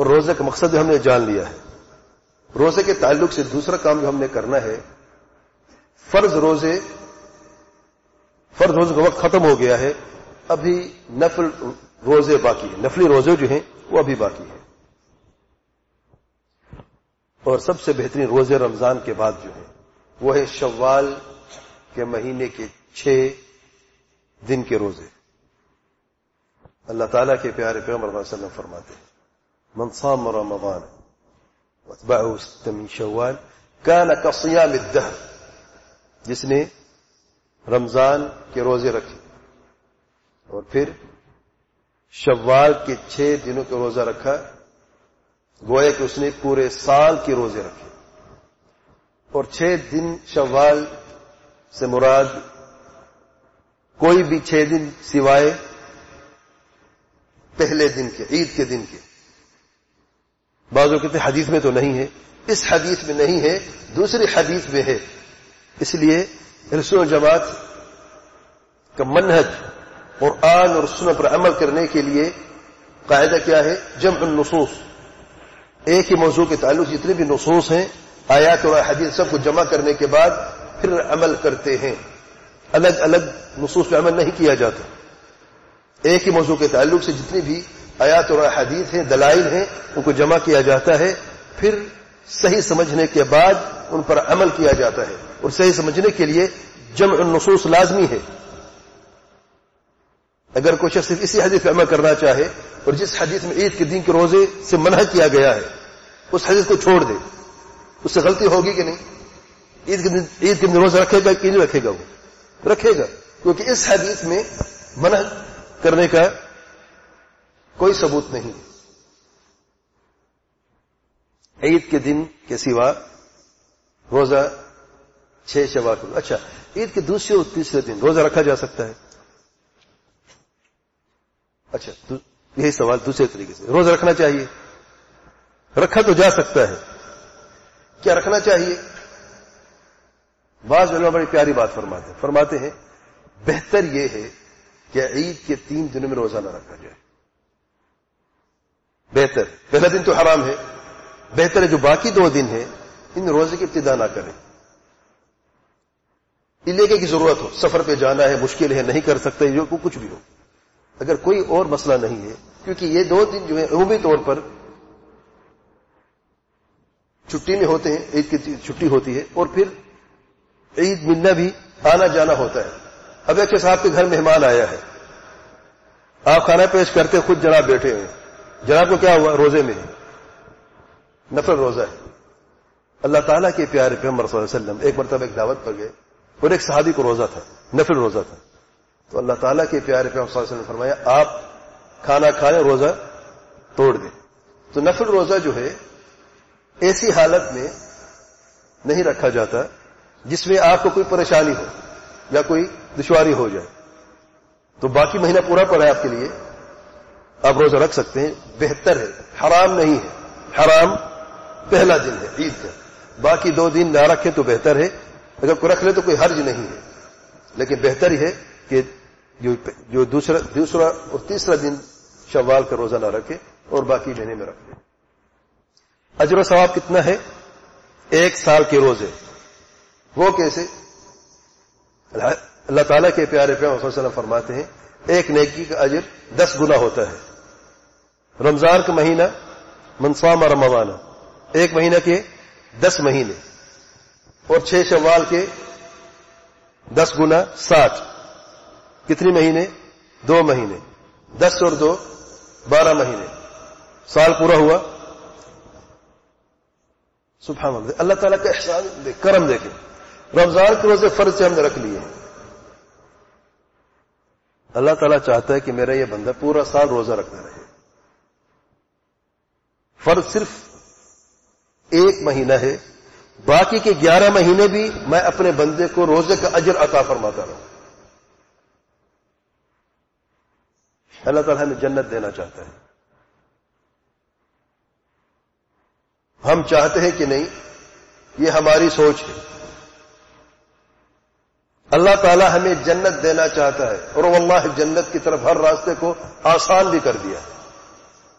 اور روزے کا مقصد ہم نے جان لیا ہے. روزے کے تعلق سے دوسرا کام جو ہم نے کرنا ہے، فرض روزے کا وقت ختم ہو گیا ہے، ابھی نفل روزے باقی ہیں، نفلی روزے جو ہیں وہ ابھی باقی ہیں. اور سب سے بہترین روزے رمضان کے بعد جو ہیں وہ ہے شوال کے مہینے کے 6 دن کے روزے. اللہ تعالیٰ کے پیارے پیغمبر صلی اللہ علیہ وسلم فرماتے ہیں من صام رمضان واتبعه 6 من شوال كان كصيام الدهر، جس نے رمضان کے روزے رکھے اور پھر شوال کے 6 دنوں کا روزہ رکھا، گویا کہ اس نے پورے سال کے روزے رکھے. اور 6 دن شوال سے مراد کوئی بھی 6 دن سوائے پہلے دن کے، عید کے دن کے. بعضوں کہتے ہیں حدیث میں تو نہیں ہے، اس حدیث میں نہیں ہے، دوسری حدیث میں ہے. اس لیے اہل سنت جماعت کا منہج قرآن اور سنت پر عمل کرنے کے لیے قاعدہ کیا ہے؟ جمع النصوص. ایک ہی موضوع کے تعلق جتنے بھی نصوص ہیں، آیات اور حدیث، سب کو جمع کرنے کے بعد پھر عمل کرتے ہیں. الگ الگ نصوص پہ عمل نہیں کیا جاتا. ایک ہی موضوع کے تعلق سے جتنی بھی آیات اور حدیث ہیں، دلائل ہیں، ان کو جمع کیا جاتا ہے، پھر صحیح سمجھنے کے بعد ان پر عمل کیا جاتا ہے. اور صحیح سمجھنے کے لیے جمع النصوص لازمی ہے. اگر کوئی شخص صرف اسی حدیث پہ عمل کرنا چاہے اور جس حدیث میں عید کے دن کے روزے سے منع کیا گیا ہے اس حدیث کو چھوڑ دے، اس سے غلطی ہوگی کہ نہیں؟ عید کے دن روزہ رکھے گا کہ نہیں رکھے گا؟ وہ رکھے گا، کیونکہ اس حدیث میں منع کرنے کا کوئی ثبوت نہیں. عید کے دن کے سوا روزہ 6 شوال کو. اچھا، عید کے دوسرے اور تیسرے دن روزہ رکھا جا سکتا ہے؟ اچھا، یہی سوال دوسرے طریقے سے، روزہ رکھنا چاہیے؟ رکھا تو جا سکتا ہے، کیا رکھنا چاہیے؟ بعض علماء بڑی پیاری بات فرماتے ہیں بہتر یہ ہے کہ عید کے 3 دنوں میں روزہ نہ رکھا جائے. بہتر، پہلا دن تو حرام ہے، بہتر ہے جو باقی 2 دن ہیں ان روزے کی ابتدا نہ کریں. علاقے کی ضرورت ہو، سفر پہ جانا ہے، مشکل ہے، نہیں کر سکتے، جو کچھ بھی ہو، اگر کوئی اور مسئلہ نہیں ہے، کیونکہ یہ 2 دن جو ہیں عمومی طور پر چھٹی میں ہوتے ہیں، عید کی چھٹی ہوتی ہے اور پھر عید ملنا بھی آنا جانا ہوتا ہے. اب ایک صاحب کے گھر مہمان آیا ہے، آپ کھانا پیش کرتے خود جناب بیٹھے ہیں، جناب کو کیا ہوا؟ روزے میں ہے، نفل روزہ ہے. اللہ تعالیٰ کے پیارے پیغمبر صلی اللہ علیہ وسلم ایک مرتبہ ایک دعوت پر گئے اور ایک صحابی کو روزہ تھا، نفل روزہ تھا. تو اللہ تعالیٰ کے پیارے پیغمبر صلی اللہ علیہ وسلم نے فرمایا آپ کھانا کھائیں، روزہ توڑ دیں. تو نفل روزہ جو ہے ایسی حالت میں نہیں رکھا جاتا جس میں آپ کو کوئی پریشانی ہو یا کوئی دشواری ہو جائے. تو باقی مہینہ پورا پڑا ہے آپ کے لیے، آپ روزہ رکھ سکتے ہیں، بہتر ہے، حرام نہیں ہے. حرام پہلا دن ہے عید کا، باقی 2 دن نہ رکھیں تو بہتر ہے. اگر کوئی رکھ لے تو کوئی حرج نہیں ہے، لیکن بہتر ہے کہ جو دوسرا اور تیسرا دن شوال کا روزہ نہ رکھے اور باقی مہینے میں رکھ لے. اجر و ثواب کتنا ہے؟ 1 سال کے روزے. وہ کیسے؟ اللہ تعالیٰ کے پیارے پیغمبر صلی اللہ علیہ وسلم فرماتے ہیں ایک نیکی کا اجر 10 گنا ہوتا ہے. رمضان کا مہینہ من صام رمضان، 1 مہینہ کے 10 مہینے، اور 6 شوال کے 10 گنا 60. کتنی مہینے؟ 2 مہینے. 10 اور 2 12 مہینے، سال پورا ہوا. سبحان اللہ، اللہ تعالیٰ کا احسان کرم دیکھیں. رمضان کے روزے فرض سے ہم نے رکھ لیے ہیں. اللہ تعالیٰ چاہتا ہے کہ میرا یہ بندہ پورا سال روزہ رکھتا رہے. فرض صرف 1 مہینہ ہے، باقی کے 11 مہینے بھی میں اپنے بندے کو روزے کا اجر عطا فرماتا رہوں. اللہ تعالیٰ ہمیں جنت دینا چاہتا ہے. ہم چاہتے ہیں کہ نہیں، یہ ہماری سوچ ہے. اللہ تعالیٰ ہمیں جنت دینا چاہتا ہے اور واللہ جنت کی طرف ہر راستے کو آسان بھی کر دیا ہے.